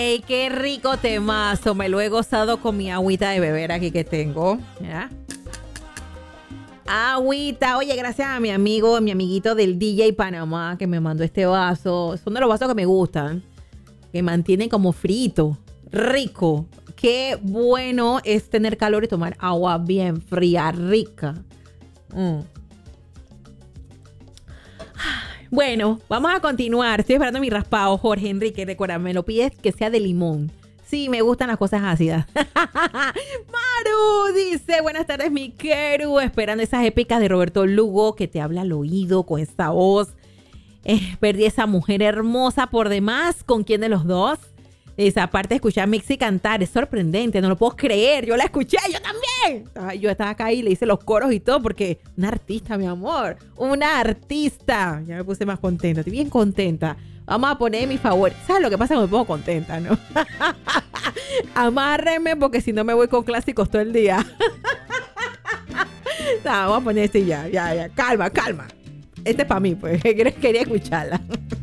¡Ey, qué rico temazo! Me lo he gozado con mi agüita de beber aquí que tengo. ¿Ya? Agüita. Oye, gracias a mi amigo, mi amiguito del DJ Panamá que me mandó este vaso. Son de los vasos que me gustan. Que mantienen como frito. Rico. Qué bueno es tener calor y tomar agua bien fría, rica. Bueno, vamos a continuar. Estoy esperando mi raspado, Jorge Enrique. Recuerda, me lo pides que sea de limón. Sí, me gustan las cosas ácidas. Maru dice, buenas tardes, mi Keru. Esperando esas épicas de Roberto Lugo que te habla al oído con esa voz. Perdí esa mujer hermosa por demás. ¿Con quién de los dos? Esa parte de escuchar a Mixi cantar es sorprendente, no lo puedo creer. Yo la escuché, yo también. Yo estaba acá y le hice los coros y todo porque una artista, mi amor. Una artista. Ya me puse más contenta, estoy bien contenta. Vamos a poner mi favor. ¿Sabes lo que pasa? Me pongo contenta, ¿no? Amárrenme porque si no me voy con clásicos todo el día. No, vamos a poner este ya. Calma. Este es para mí, pues. Quería escucharla.